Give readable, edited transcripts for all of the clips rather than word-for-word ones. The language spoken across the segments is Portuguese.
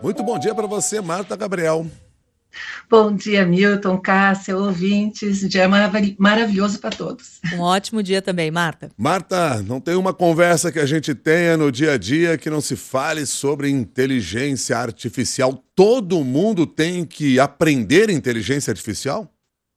Muito bom dia para você, Marta Gabriel. Bom dia, Milton, Cássia, ouvintes. Um dia maravilhoso para todos. Um ótimo dia também, Marta. Marta, não tem uma conversa que a gente tenha no dia a dia que não se fale sobre inteligência artificial. Todo mundo tem que aprender inteligência artificial?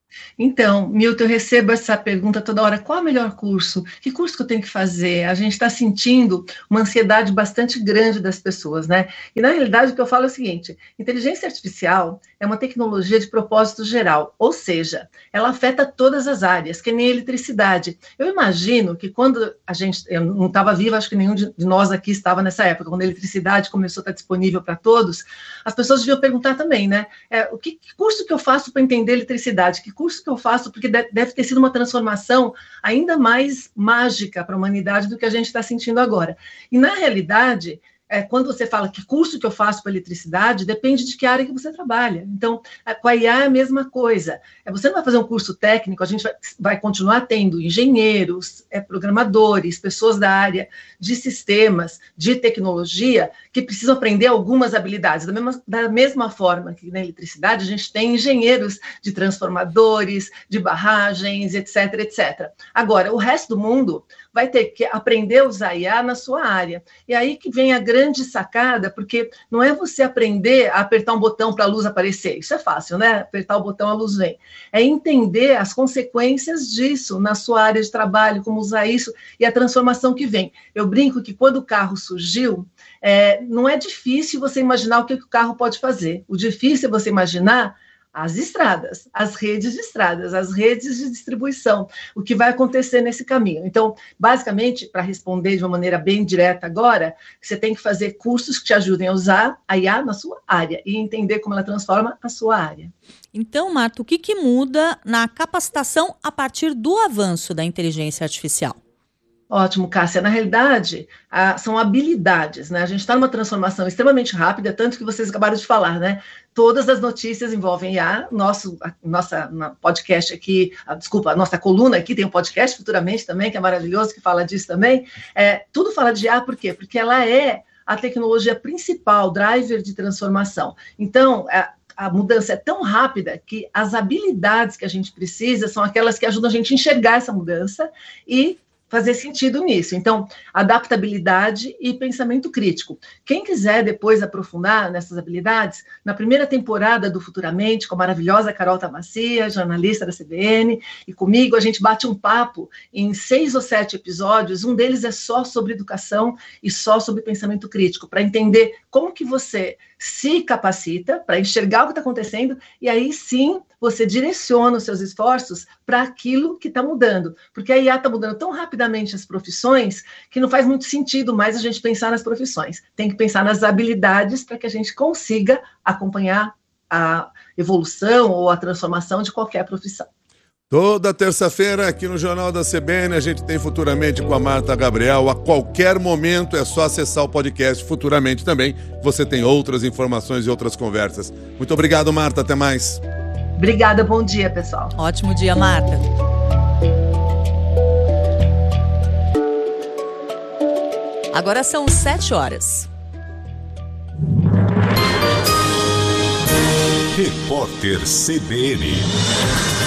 Então, Milton, eu recebo essa pergunta toda hora: qual é o melhor curso? Que curso que eu tenho que fazer? A gente está sentindo uma ansiedade bastante grande das pessoas, né? E na realidade o que eu falo é o seguinte: inteligência artificial é uma tecnologia de propósito geral, ou seja, ela afeta todas as áreas, que nem a eletricidade. Eu imagino que quando eu não estava viva, acho que nenhum de nós aqui estava nessa época, quando a eletricidade começou a estar disponível para todos, as pessoas deviam perguntar também, né? Que curso que eu faço para entender eletricidade? Que curso que eu faço? Porque deve ter sido uma transformação ainda mais mágica para a humanidade do que a gente está sentindo agora. E, na realidade, quando você fala que curso que eu faço para eletricidade, depende de que área que você trabalha. Então, com a IA é a mesma coisa. Você não vai fazer um curso técnico, a gente vai continuar tendo engenheiros, programadores, pessoas da área de sistemas, de tecnologia, que precisam aprender algumas habilidades. Da mesma forma que na eletricidade, a gente tem engenheiros de transformadores, de barragens, etc, etc. Agora, o resto do mundo vai ter que aprender a usar IA na sua área. E aí que vem a grande sacada, porque não é você aprender a apertar um botão para a luz aparecer. Isso é fácil, né? Apertar o botão, a luz vem. É entender as consequências disso na sua área de trabalho, como usar isso e a transformação que vem. Eu brinco que quando o carro surgiu, não é difícil você imaginar o que o carro pode fazer. O difícil é você imaginar as estradas, as redes de estradas, as redes de distribuição, o que vai acontecer nesse caminho. Então, basicamente, para responder de uma maneira bem direta agora, você tem que fazer cursos que te ajudem a usar a IA na sua área e entender como ela transforma a sua área. Então, Marta, o que muda na capacitação a partir do avanço da inteligência artificial? Ótimo, Cássia. Na realidade, são habilidades, né? A gente está numa transformação extremamente rápida, tanto que vocês acabaram de falar, né? Todas as notícias envolvem IA. Nossa podcast aqui, a nossa coluna aqui tem um podcast futuramente também, que é maravilhoso, que fala disso também. Tudo fala de IA, por quê? Porque ela é a tecnologia principal, driver de transformação. Então, a mudança é tão rápida que as habilidades que a gente precisa são aquelas que ajudam a gente a enxergar essa mudança e fazer sentido nisso. Então, adaptabilidade e pensamento crítico. Quem quiser depois aprofundar nessas habilidades, na primeira temporada do Futuramente, com a maravilhosa Carol Tamassia, jornalista da CBN, e comigo, a gente bate um papo em 6 ou 7 episódios, um deles é só sobre educação e só sobre pensamento crítico, para entender como que você se capacita para enxergar o que está acontecendo, e aí sim você direciona os seus esforços para aquilo que está mudando, porque a IA está mudando tão rapidamente as profissões que não faz muito sentido mais a gente pensar nas profissões, tem que pensar nas habilidades para que a gente consiga acompanhar a evolução ou a transformação de qualquer profissão. Toda terça-feira aqui no Jornal da CBN a gente tem Futuramente com a Marta Gabriel. A qualquer momento é só acessar o podcast Futuramente também. Você tem outras informações e outras conversas. Muito obrigado, Marta. Até mais. Obrigada, bom dia, pessoal. Ótimo dia, Marta. Agora são 7 horas. Repórter CBN.